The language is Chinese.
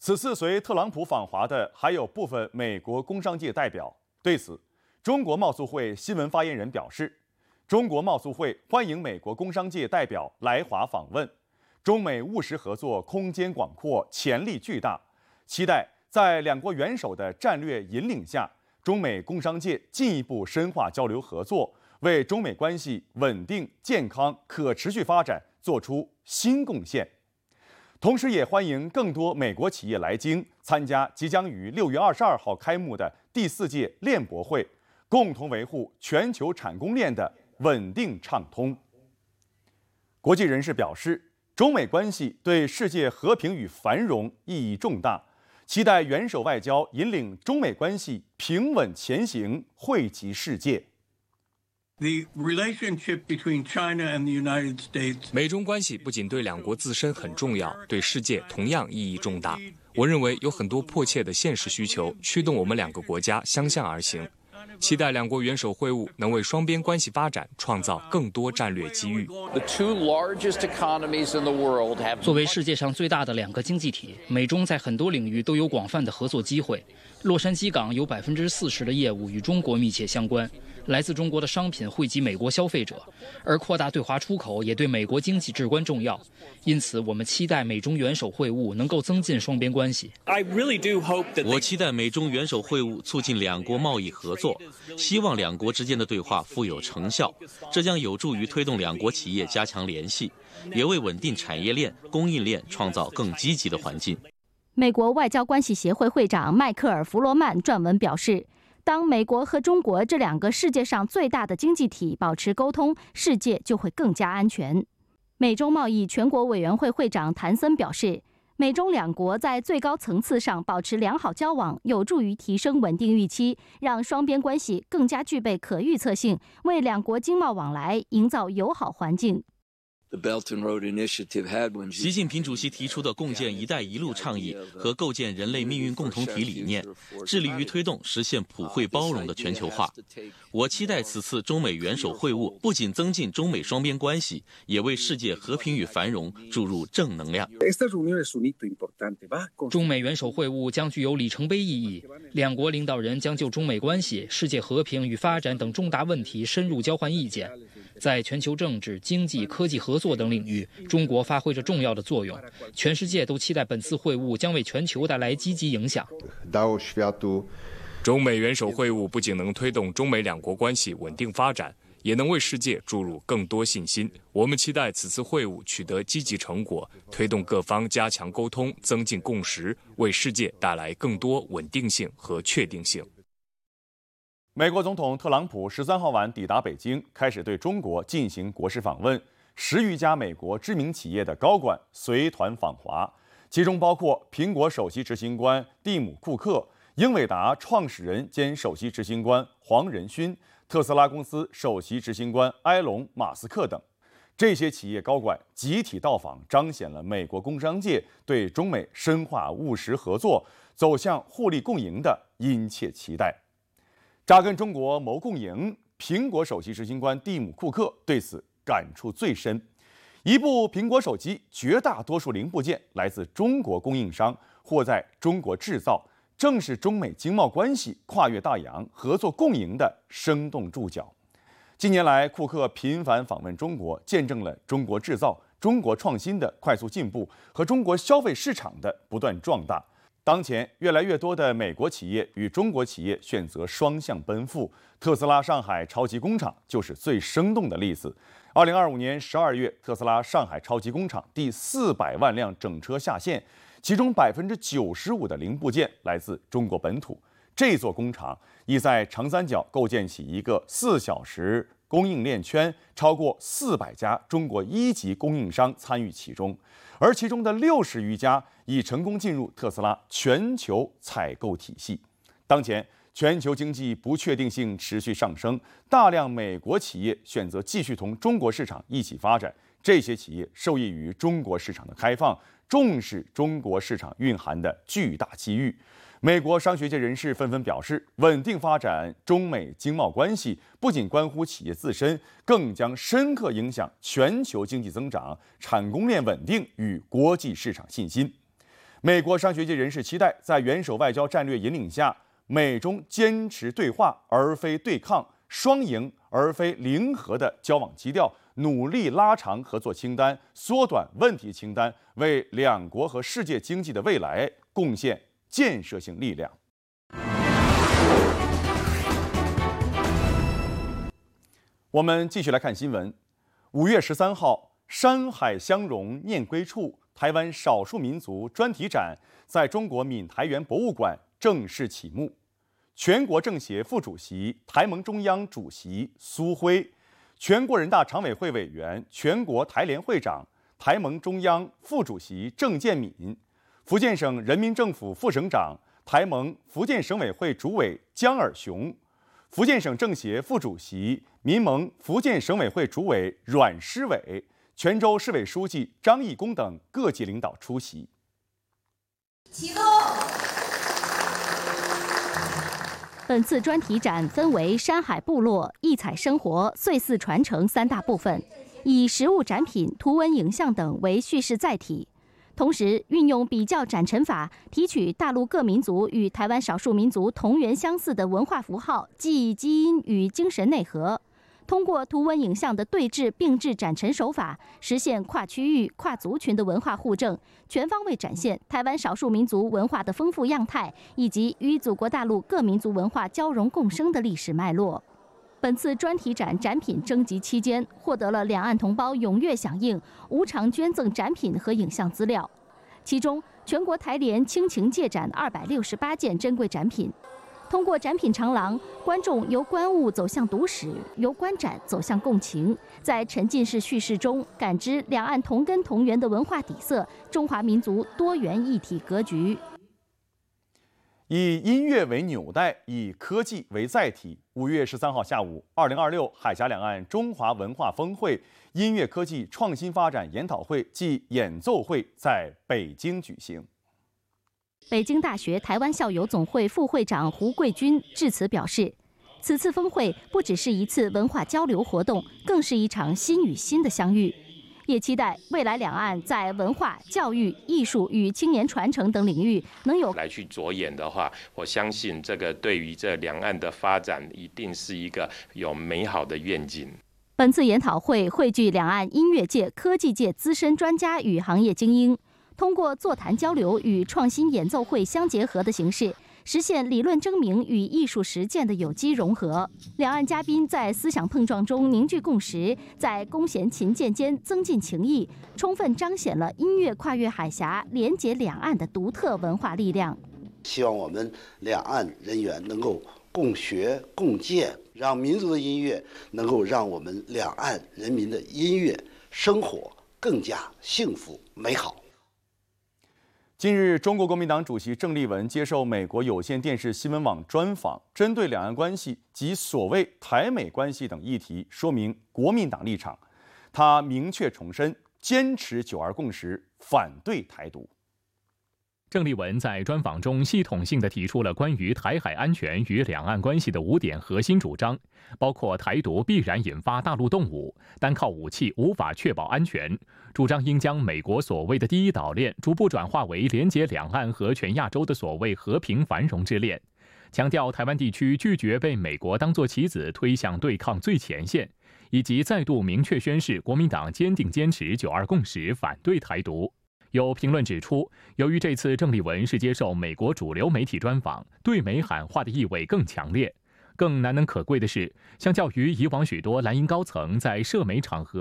此次随特朗普访华的还有部分美国工商界代表。对此，中国贸促会新闻发言人表示，中国贸促会欢迎美国工商界代表来华访问，中美务实合作空间广阔，潜力巨大，期待在两国元首的战略引领下，中美工商界进一步深化交流合作，为中美关系稳定、健康、可持续发展做出新贡献。同时，也欢迎更多美国企业来京参加即将于6月22号开幕的第4届链博会，共同维护全球产供链的稳定畅通。国际人士表示，中美关系对世界和平与繁荣意义重大，期待元首外交引领中美关系平稳前行，惠及世界。 The relationship between China and the United States. 美中关系不仅对两国自身很重要，对世界同样意义重大。我认为有很多迫切的现实需求驱动我们两个国家相向而行，期待两国元首会晤能为双边关系发展创造更多战略机遇。 作为世界上最大的两个经济体，美中在很多领域都有广泛的合作机会。洛杉矶港有40%的业务与中国密切相关，来自中国的商品惠及美国消费者，而扩大对华出口也对美国经济至关重要。因此，我们期待美中元首会晤能够增进双边关系。 我期待美中元首会晤促进两国贸易合作，希望两国之间的对话富有成效，这将有助于推动两国企业加强联系，也为稳定产业链、供应链创造更积极的环境。 美国外交关系协会会长迈克尔·弗罗曼撰文表示，当美国和中国这两个世界上最大的经济体保持沟通，世界就会更加安全。美中贸易全国委员会会长谭森表示，美中两国在最高层次上保持良好交往，有助于提升稳定预期，让双边关系更加具备可预测性，为两国经贸往来营造友好环境。 习近平主席提出的共建“一带一路”倡议和构建人类命运共同体理念，致力于推动实现普惠包容的全球化。我期待此次中美元首会晤不仅增进中美双边关系，也为世界和平与繁荣注入正能量。 中美元首会晤将具有里程碑意义，两国领导人将就中美关系、世界和平与发展等重大问题深入交换意见。在全球政治、经济、科技合作等领域，中国发挥着重要的作用。全世界都期待本次会晤将为全球带来积极影响。 中美元首会晤不仅能推动中美两国关系稳定发展，也能为世界注入更多信心。我们期待此次会晤取得积极成果，推动各方加强沟通，增进共识，为世界带来更多稳定性和确定性。 美国总统特朗普13号晚抵达北京，开始对中国进行国事访问，10余家美国知名企业的高管随团访华，其中包括苹果首席执行官蒂姆·库克、英伟达创始人兼首席执行官黄仁勋、特斯拉公司首席执行官埃隆·马斯克等。这些企业高管集体到访，彰显了美国工商界对中美深化务实合作、走向互利共赢的殷切期待。扎根中国谋共赢，苹果首席执行官蒂姆·库克对此感触最深。一部苹果手机绝大多数零部件来自中国供应商或在中国制造，正是中美经贸关系跨越大洋、合作共赢的生动注脚。近年来，库克频繁访问中国，见证了中国制造、中国创新的快速进步和中国消费市场的不断壮大。当前，越来越多的美国企业与中国企业选择双向奔赴，特斯拉上海超级工厂就是最生动的例子。2025年12月，特斯拉上海超级工厂第400万辆整车下线，其中95%的零部件来自中国本土。这座工厂已在长三角构建起一个4小时供应链圈，超过400家中国1级供应商参与其中，而其中的60余家已成功进入特斯拉全球采购体系。当前，全球经济不确定性持续上升，大量美国企业选择继续同中国市场一起发展。这些企业受益于中国市场的开放，重视中国市场蕴含的巨大机遇。美国商学界人士纷纷表示，稳定发展中美经贸关系不仅关乎企业自身，更将深刻影响全球经济增长、产供链稳定与国际市场信心。 美国商学界人士期待，在元首外交战略引领下，美中坚持对话而非对抗、双赢而非零和的交往基调，努力拉长合作清单，缩短问题清单，为两国和世界经济的未来贡献建设性力量。我们继续来看新闻。5月13号，山海相融念归处台湾少数民族专题展在中国闽台园博物馆正式启幕。全国政协副主席、台盟中央主席苏辉，全国人大常委会委员、全国台联会长、台盟中央副主席郑建敏，福建省人民政府副省长、台盟福建省委会主委江尔雄，福建省政协副主席、民盟福建省委会主委阮诗伟，泉州市委书记张义功等各级领导出席。 启动。 本次专题展分为山海部落、异彩生活、岁祀传承3大部分，以实物展品、图文影像等为叙事载体，同时运用比较展陈法，提取大陆各民族与台湾少数民族同源相似的文化符号、记忆基因与精神内核。通过图文影像的对峙并置展陈手法，实现跨区域、跨族群的文化互证，全方位展现台湾少数民族文化的丰富样态，以及与祖国大陆各民族文化交融共生的历史脉络。本次专题展展品征集期间，获得了两岸同胞踊跃响应，无偿捐赠展品和影像资料。其中，全国台联倾情借展268件珍贵展品。通过展品长廊，观众由观物走向读史，由观展走向共情，在沉浸式叙事中感知两岸同根同源的文化底色，中华民族多元一体格局。 以音乐为纽带，以科技为载体。5月13号下午，2026海峡两岸中华文化峰会音乐科技创新发展研讨会暨演奏会在北京举行。 北京大学台湾校友总会副会长胡桂军致辞表示，此次峰会不只是一次文化交流活动，更是一场心与心的相遇。也期待未来两岸在文化、教育、艺术与青年传承等领域能有来去着眼的话，我相信这个对于这两岸的发展一定是一个有美好的愿景。 本次研讨会汇聚两岸音乐界、科技界资深专家与行业精英，通过座谈交流与创新演奏会相结合的形式，实现理论证明与艺术实践的有机融合。两岸嘉宾在思想碰撞中凝聚共识，在弓弦琴键间增进情谊，充分彰显了音乐跨越海峡、连结两岸的独特文化力量。 希望我们两岸人员能够共学共建，让民族的音乐能够让我们两岸人民的音乐生活更加幸福美好。 近日，中国国民党主席郑丽文接受美国有线电视新闻网专访，针对两岸关系及所谓台美关系等议题，说明国民党立场。他明确重申，坚持9·2共识，反对台独。 郑丽文在专访中系统性地提出了关于台海安全与两岸关系的5点核心主张，包括台独必然引发大陆动武，单靠武器无法确保安全，主张应将美国所谓的第一岛链逐步转化为连结两岸和全亚洲的所谓和平繁荣之链，强调台湾地区拒绝被美国当作棋子推向对抗最前线，以及再度明确宣示国民党坚定坚持9·2共识，反对台独。有评论指出，由于这次郑丽文是接受美国主流媒体专访，对美喊话的意味更强烈。更难能可贵的是，相较于以往许多蓝营高层在涉美场合